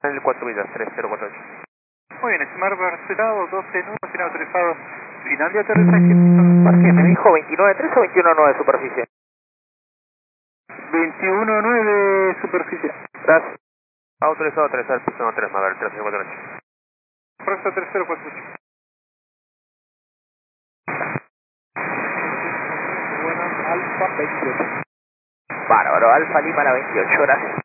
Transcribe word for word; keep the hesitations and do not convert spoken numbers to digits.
En el cuatro millas, tres cero cuatro ocho. Muy bien, Smart Barcelado, doce nueve, tiene autorizado. Final de aterrizaje. Parque, me dijo veintinueve tres o veintiuno nueve superficie. veintiuno nueve superficie. Gracias. Autorizado tres al piso tres, Maver, tres cero cuatro ocho. Proxo tres cero cuatro ocho. Buenas, Alfa veintiocho. Bárbaro, Alfa Lima la veintiocho, gracias.